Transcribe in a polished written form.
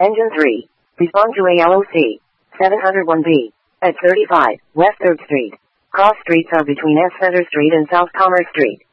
Engine 3. Respond to ALOC 701B at 35 West 3rd Street. Cross streets are between S. Center Street and South Commerce Street.